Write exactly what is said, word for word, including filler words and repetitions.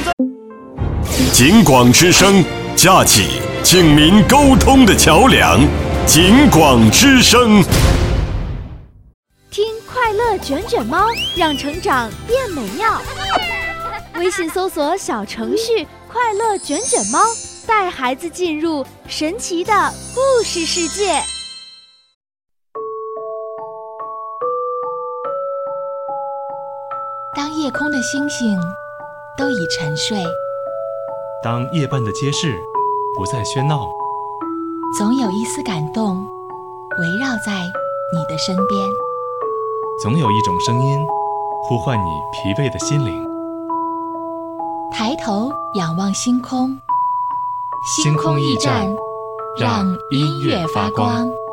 警广之声，架起警民沟通的桥梁。警广之声， 听快乐卷卷猫，让成长变美妙。微信搜索小程序“快乐卷卷猫”，带孩子进入神奇的故事世界。 当夜空的星星都已沉睡， 当夜半的街市不再喧闹， 总有一丝感动围绕在你的身边， 总有一种声音呼唤你疲惫的心灵。 抬头仰望星空， 星空驿站，让音乐发光。